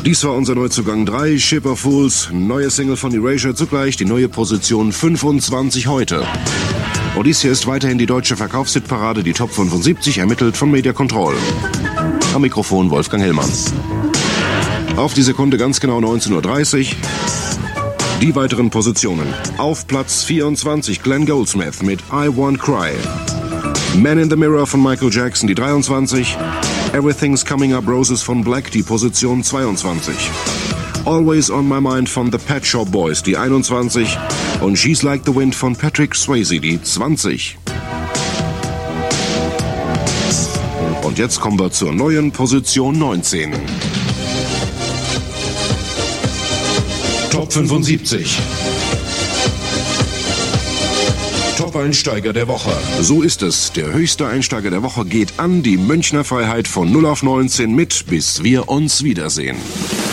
Dies war unser Neuzugang 3, Ship of Fools, neue Single von Erasure, zugleich die neue Position 25 heute. Und dies hier ist weiterhin die deutsche Verkaufshitparade, die Top 75, ermittelt von Media Control. Am Mikrofon Wolfgang Hellmann. Auf die Sekunde ganz genau 19:30 Uhr. Die weiteren Positionen. Auf Platz 24 Glenn Goldsmith mit I Won't Cry. Man in the Mirror von Michael Jackson, die 23. Everything's Coming Up Roses von Black, die Position 22. Always on My Mind von The Pet Shop Boys, die 21. Und She's Like the Wind von Patrick Swayze, die 20. Und jetzt kommen wir zur neuen Position 19. Top 75. Top-Einsteiger der Woche. So ist es. Der höchste Einsteiger der Woche geht an die Münchner Freiheit von 0 auf 19 mit Bis wir uns wiedersehen.